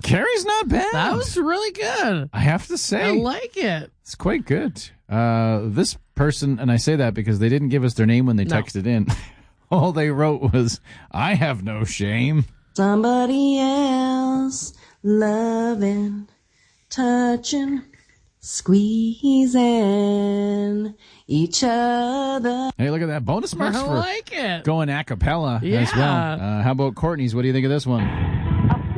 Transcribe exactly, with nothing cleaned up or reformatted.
Carrie's not bad. That was really good. I have to say. I like it. It's quite good. Uh, this person, and I say that because they didn't give us their name when they No. texted in. All they wrote was, I have no shame. Somebody else loving, touching, squeezing each other. Hey, look at that. Bonus marks I for like it. going a cappella as well. Yeah. Uh, how about Courtney's? What do you think of this one?